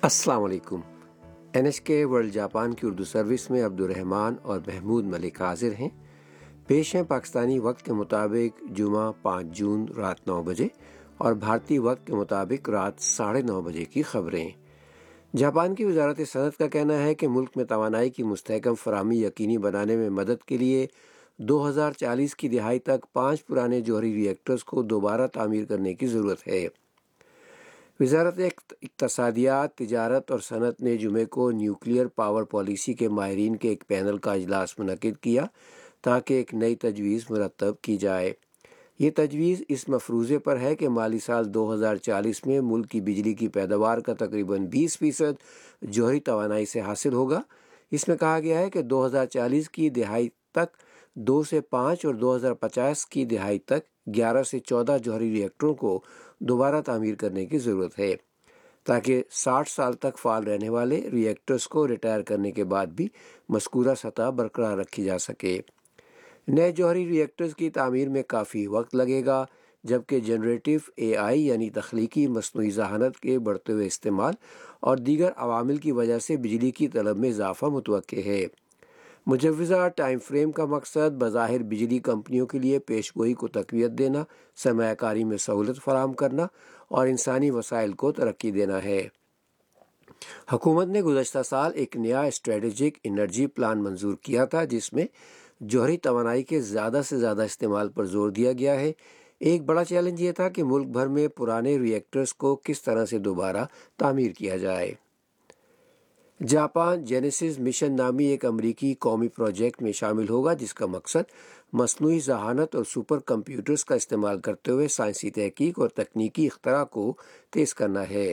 السلام علیکم۔ NHK world Japan کی اردو سروس میں عبدالرحمن اور محمود ملک حاضر ہیں۔ پیش ہیں پاکستانی وقت کے مطابق جمعہ 5 جون رات 9 بجے اور بھارتی وقت کے مطابق رات 9:30 بجے کی خبریں۔ جاپان کی وزارت صنعت کا کہنا ہے کہ ملک میں توانائی کی مستحکم فراہمی یقینی بنانے میں مدد کے لیے 2040 کی دہائی تک 5 پرانے جوہری ری ایکٹرز کو دوبارہ تعمیر کرنے کی ضرورت ہے۔ وزارت اقتصادیات، تجارت اور صنعت نے جمعے کو نیوکلیئر پاور پالیسی کے ماہرین کے ایک پینل کا اجلاس منعقد کیا تاکہ ایک نئی تجویز مرتب کی جائے۔ یہ تجویز اس مفروضے پر ہے کہ مالی سال 2040 میں ملک کی بجلی کی پیداوار کا تقریباً 20% جوہری توانائی سے حاصل ہوگا۔ اس میں کہا گیا ہے کہ 2040 کی دہائی تک 2 سے 5 اور 2050 کی دہائی تک 11 سے 14 جوہری ری ایکٹروں کو دوبارہ تعمیر کرنے کی ضرورت ہے تاکہ 60 سال تک فعال رہنے والے ری ایکٹرز کو ریٹائر کرنے کے بعد بھی مذکورہ سطح برقرار رکھی جا سکے۔ نئے جوہری ری ایکٹرز کی تعمیر میں کافی وقت لگے گا، جبکہ جنریٹو AI یعنی تخلیقی مصنوعی ذہانت کے بڑھتے ہوئے استعمال اور دیگر عوامل کی وجہ سے بجلی کی طلب میں اضافہ متوقع ہے۔ مجوزہ ٹائم فریم کا مقصد بظاہر بجلی کمپنیوں کے لیے پیش گوئی کو تقویت دینا، سرمایہ کاری میں سہولت فراہم کرنا اور انسانی وسائل کو ترقی دینا ہے۔ حکومت نے گزشتہ سال ایک نیا اسٹریٹجک انرجی پلان منظور کیا تھا جس میں جوہری توانائی کے زیادہ سے زیادہ استعمال پر زور دیا گیا ہے۔ ایک بڑا چیلنج یہ تھا کہ ملک بھر میں پرانے ری ایکٹرز کو کس طرح سے دوبارہ تعمیر کیا جائے۔ جاپان جینیسس مشن نامی ایک امریکی قومی پروجیکٹ میں شامل ہوگا جس کا مقصد مصنوعی ذہانت اور سپر کمپیوٹرز کا استعمال کرتے ہوئے سائنسی تحقیق اور تکنیکی اختراع کو تیز کرنا ہے۔